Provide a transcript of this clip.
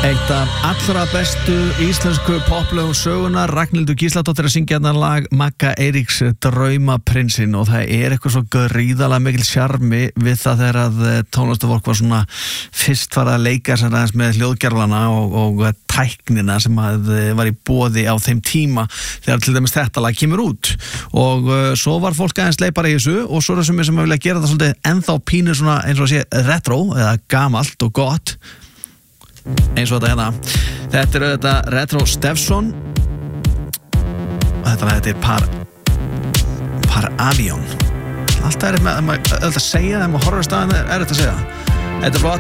Eitt af allra bestu íslensku poplögum sögunar, Ragnhildur Gísladóttir að syngja þarna lag Magga Eiríks Draumaprinsinn, og það eitthvað svo gríðarlega mikil sjarmi við það þegar að tónlistarfólk var svona fyrst farið að leika sér aðeins með hljóðgerlana og tæknina sem var í boði á þeim tíma þegar til dæmis þetta lag kemur út, og svo var fólk aðeins leipari í þessu, og svo sem vilja gera það svolítið ennþá pínu svona eins og að sé retro eða gamalt og gott eins og þetta hérna. Þetta þetta Retro Stefson, og þetta Par Avion. Alltaf með að segja þegar maður horfir á staðinn, þetta að segja. Þetta flott.